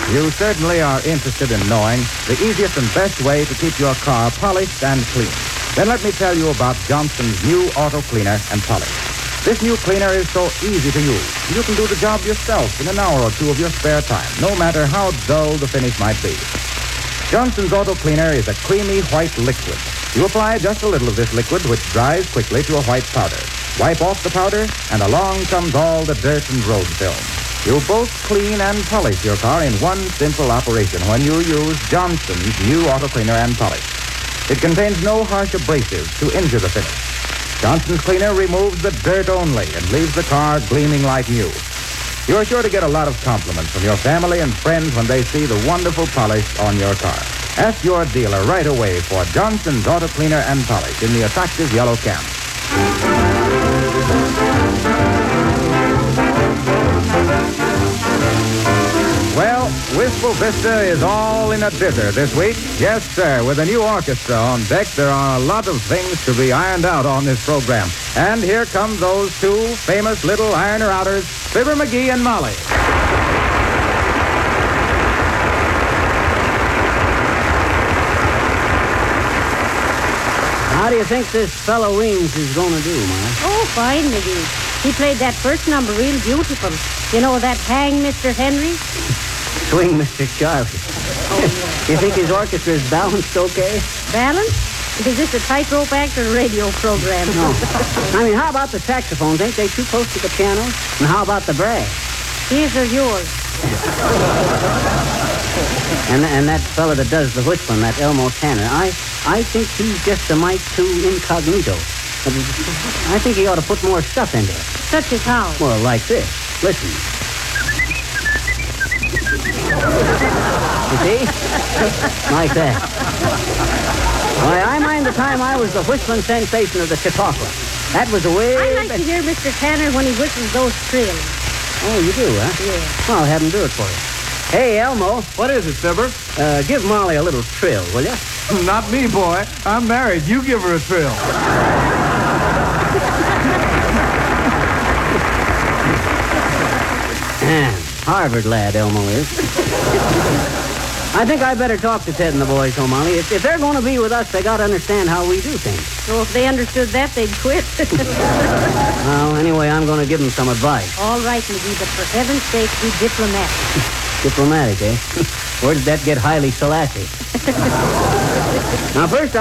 You certainly are interested in knowing the easiest and best way to keep your car polished and clean. Then let me tell you about Johnson's new auto cleaner and polish. This new cleaner is so easy to use. You can do the job yourself in an hour or two of your spare time, no matter how dull the finish might be. Johnson's auto cleaner is a creamy white liquid. You apply just a little of this liquid, which dries quickly to a white powder. Wipe off the powder, and along comes all the dirt and road film. You both clean and polish your car in one simple operation when you use Johnson's new auto cleaner and polish. It contains no harsh abrasives to injure the finish. Johnson's cleaner removes the dirt only and leaves the car gleaming like new. You're sure to get a lot of compliments from your family and friends when they see the wonderful polish on your car. Ask your dealer right away for Johnson's auto cleaner and polish in the attractive yellow can. Well, Wistful Vista is all in a dither this week. Yes, sir. With a new orchestra on deck, there are a lot of things to be ironed out on this program. And here come those two famous little ironer-outers, Fibber McGee and Molly. How do you think this fellow Weems is going to do, Ma? Oh, fine, McGee. He played that first number real beautiful. You know that Hang Mr. Henry? Swing, Mr. Charlie. You think his orchestra is balanced okay? Balanced? Is this a tightrope act or a radio program? No. I mean, how about the saxophones? Ain't they too close to the piano? And how about the brass? These are yours. And that fella that does the whistling, that Elmo Tanner, I think he's just a mite too incognito. I think he ought to put more stuff into it. Such as how? Well, like this. Listen. You see? Like that. Why, I mind the time I was the whistling sensation of the Chautauqua. That was a way... I like to hear Mr. Tanner when he whistles those trills. Oh, you do, huh? Yeah. Well, I'll have him do it for you. Hey, Elmo. What is it, Fibber? Give Molly a little trill, will you? Not me, boy. I'm married. You give her a thrill. Harvard lad, Elmo is. I think I better talk to Ted and the boys, O'Malley. If they're going to be with us, they got to understand how we do things. So if they understood that, they'd quit. Well, anyway, I'm going to give them some advice. All right, McGee, but for heaven's sake, be diplomatic. Diplomatic, eh? Where did that get highly Selassie? Now, first